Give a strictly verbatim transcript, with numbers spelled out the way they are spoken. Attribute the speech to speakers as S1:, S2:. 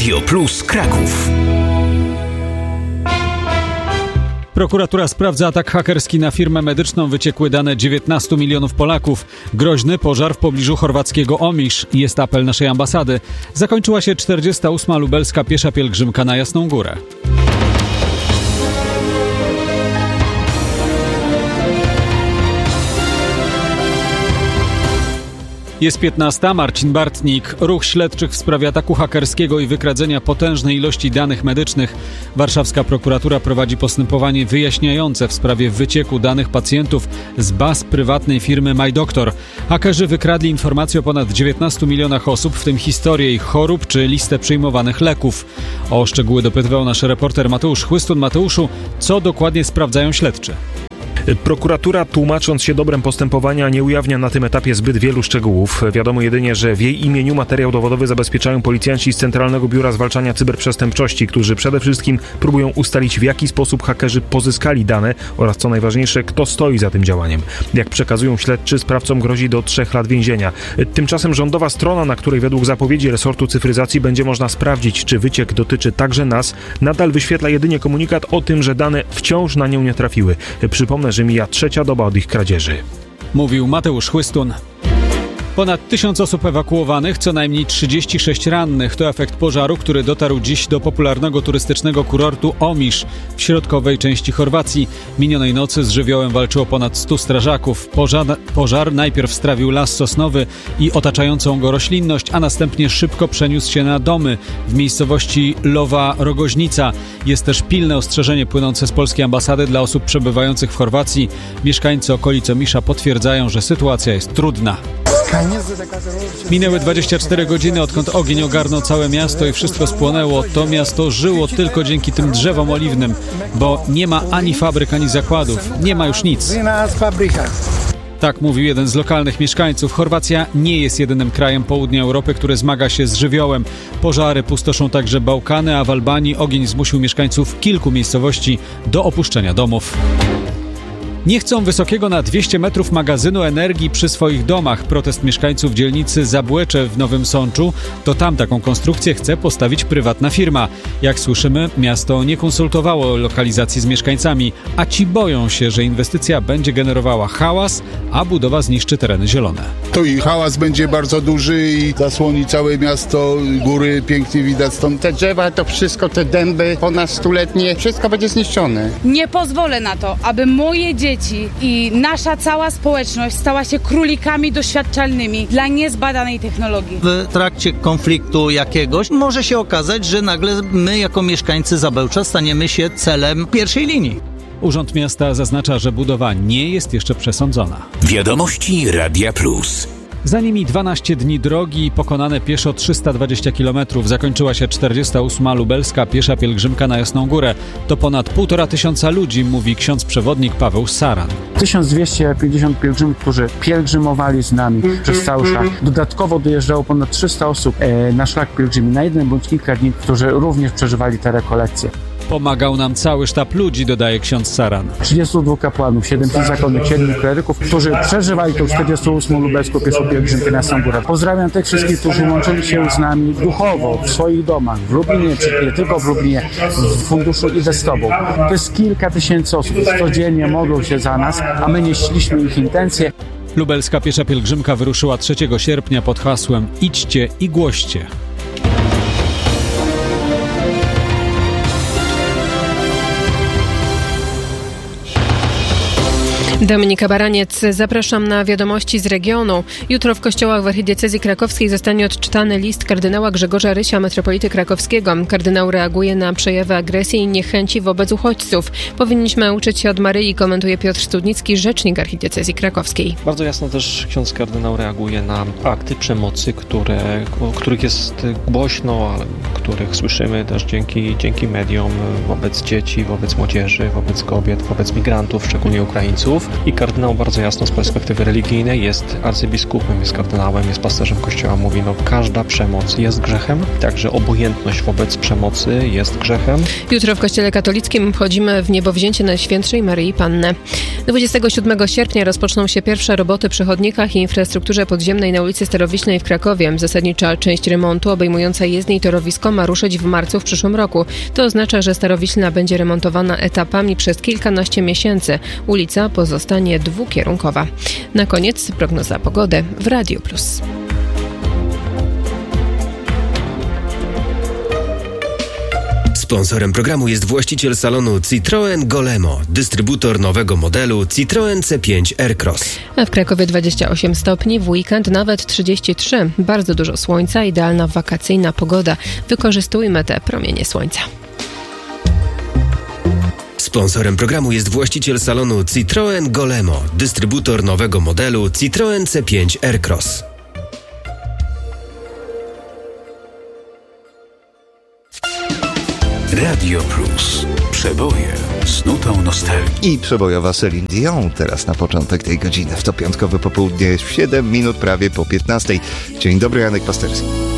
S1: Radio Plus Kraków.
S2: Prokuratura sprawdza atak hakerski na firmę medyczną. Wyciekły dane dziewiętnastu milionów Polaków. Groźny pożar w pobliżu chorwackiego Omisz. Jest apel naszej ambasady. Zakończyła się czterdziesta ósma lubelska piesza pielgrzymka na Jasną Górę. Jest piętnasta. Marcin Bartnik. Ruch śledczych w sprawie ataku hakerskiego i wykradzenia potężnej ilości danych medycznych. Warszawska prokuratura prowadzi postępowanie wyjaśniające w sprawie wycieku danych pacjentów z baz prywatnej firmy MyDoctor. Hakerzy wykradli informacje o ponad dziewiętnastu milionach osób, w tym historię ich chorób czy listę przyjmowanych leków. O szczegóły dopytywał nasz reporter Mateusz Chłystun. Mateuszu, co dokładnie sprawdzają śledczy?
S3: Prokuratura, tłumacząc się dobrem postępowania, nie ujawnia na tym etapie zbyt wielu szczegółów. Wiadomo jedynie, że w jej imieniu materiał dowodowy zabezpieczają policjanci z Centralnego Biura Zwalczania Cyberprzestępczości, którzy przede wszystkim próbują ustalić, w jaki sposób hakerzy pozyskali dane oraz, co najważniejsze, kto stoi za tym działaniem. Jak przekazują śledczy, sprawcom grozi do trzech lat więzienia. Tymczasem rządowa strona, na której według zapowiedzi resortu cyfryzacji będzie można sprawdzić, czy wyciek dotyczy także nas, nadal wyświetla jedynie komunikat o tym, że dane wciąż na nią nie trafiły. Przypomnę, że mija trzecia doba od ich kradzieży.
S2: Mówił Mateusz Chłystun. Ponad tysiąc osób ewakuowanych, co najmniej trzydzieści sześć rannych. To efekt pożaru, który dotarł dziś do popularnego turystycznego kurortu Omisz w środkowej części Chorwacji. Minionej nocy z żywiołem walczyło ponad stu strażaków. Pożar, pożar najpierw strawił las sosnowy i otaczającą go roślinność, a następnie szybko przeniósł się na domy w miejscowości Lowa Rogoźnica. Jest też pilne ostrzeżenie płynące z polskiej ambasady dla osób przebywających w Chorwacji. Mieszkańcy okolic Omisza potwierdzają, że sytuacja jest trudna. Minęły dwadzieścia cztery godziny, odkąd ogień ogarnął całe miasto i wszystko spłonęło. To miasto żyło tylko dzięki tym drzewom oliwnym, bo nie ma ani fabryk, ani zakładów. Nie ma już nic. Tak mówił jeden z lokalnych mieszkańców. Chorwacja nie jest jedynym krajem południa Europy, który zmaga się z żywiołem. Pożary pustoszą także Bałkany, a w Albanii ogień zmusił mieszkańców kilku miejscowości do opuszczenia domów. Nie chcą wysokiego na dwieście metrów magazynu energii przy swoich domach. Protest mieszkańców dzielnicy Zabłecze w Nowym Sączu. To tam taką konstrukcję chce postawić prywatna firma. Jak słyszymy, miasto nie konsultowało lokalizacji z mieszkańcami, a ci boją się, że inwestycja będzie generowała hałas, a budowa zniszczy tereny zielone.
S4: To i hałas będzie bardzo duży i zasłoni całe miasto, góry pięknie widać stąd.
S5: Te drzewa, to wszystko, te dęby ponad stuletnie, wszystko będzie zniszczone.
S6: Nie pozwolę na to, aby moje dzieci i nasza cała społeczność stała się królikami doświadczalnymi dla niezbadanej technologii.
S7: W trakcie konfliktu jakiegoś może się okazać, że nagle my jako mieszkańcy Zabełcza staniemy się celem pierwszej linii.
S2: Urząd Miasta zaznacza, że budowa nie jest jeszcze przesądzona.
S1: Wiadomości Radia Plus.
S2: Za nimi dwanaście dni drogi, pokonane pieszo trzysta dwadzieścia kilometrów. Zakończyła się czterdziesta ósma lubelska piesza pielgrzymka na Jasną Górę. To ponad półtora tysiąca ludzi, mówi ksiądz przewodnik Paweł Saran.
S8: tysiąc dwieście pięćdziesiąt pielgrzymów, którzy pielgrzymowali z nami przez cały szlak. Dodatkowo dojeżdżało ponad trzysta osób e, na szlak pielgrzymi na jeden bądź kilka dni, którzy również przeżywali te rekolekcje.
S2: Pomagał nam cały sztab ludzi, dodaje ksiądz Saran.
S8: trzydziestu dwóch kapłanów, siedemset zakonnych, siedmiu kleryków, którzy przeżywali tą czterdziestą ósmą lubelską pieszą pielgrzymkę na Jasną Górę. Pozdrawiam tych wszystkich, którzy łączyli się z nami duchowo, w swoich domach, w Lublinie, czy nie tylko w Lublinie, w funduszu i ze Stobą. To jest kilka tysięcy osób, codziennie modlą się za nas, a my nieśliśmy ich intencje.
S2: Lubelska piesza pielgrzymka wyruszyła trzeciego sierpnia pod hasłem Idźcie i głoście.
S9: Dominika Baraniec, zapraszam na wiadomości z regionu. Jutro w kościołach w archidiecezji krakowskiej zostanie odczytany list kardynała Grzegorza Rysia, metropolity krakowskiego. Kardynał reaguje na przejawy agresji i niechęci wobec uchodźców. Powinniśmy uczyć się od Maryi, komentuje Piotr Studnicki, rzecznik archidiecezji krakowskiej.
S10: Bardzo jasno też ksiądz kardynał reaguje na akty przemocy, które, o których jest głośno, ale których słyszymy też dzięki, dzięki mediom wobec dzieci, wobec młodzieży, wobec kobiet, wobec migrantów, szczególnie Ukraińców. I kardynał bardzo jasno z perspektywy religijnej jest arcybiskupem, jest kardynałem, jest pasterzem kościoła. Mówi, no każda przemoc jest grzechem, także obojętność wobec przemocy jest grzechem.
S9: Jutro w kościele katolickim obchodzimy w niebowzięcie Najświętszej Maryi Panny. dwudziestego siódmego sierpnia rozpoczną się pierwsze roboty przy chodnikach i infrastrukturze podziemnej na ulicy Starowiśnej w Krakowie. Zasadnicza część remontu obejmująca jezdnię i torowisko ma ruszyć w marcu w przyszłym roku. To oznacza, że Starowiślna będzie remontowana etapami przez kilkanaście miesięcy. Ulica pozostanie dwukierunkowa. Na koniec prognoza pogody w Radio Plus.
S11: Sponsorem programu jest właściciel salonu Citroen Golemo, dystrybutor nowego modelu Citroen C pięć Aircross.
S9: A w Krakowie dwadzieścia osiem stopni, w weekend nawet trzydzieści trzy. Bardzo dużo słońca, idealna wakacyjna pogoda. Wykorzystujmy te promienie słońca.
S11: Sponsorem programu jest właściciel salonu Citroen Golemo, dystrybutor nowego modelu Citroen C pięć Aircross.
S1: Radio Plus. Przeboje z nutą nostalgii.
S12: I przebojowa Celine Dion teraz na początek tej godziny. W to piątkowe popołudnie, siedem minut prawie po piętnastej. Dzień dobry, Janek Pasterski.